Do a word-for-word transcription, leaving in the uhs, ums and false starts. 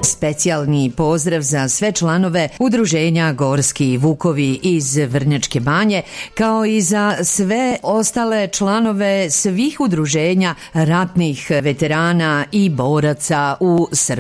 Specijalni pozdrav za sve članove Udruženja Gorski Vukovi iz Vrnjačke Banje, kao i za sve ostale članove svih udruženja ratnih veterana i boraca u Srbiji.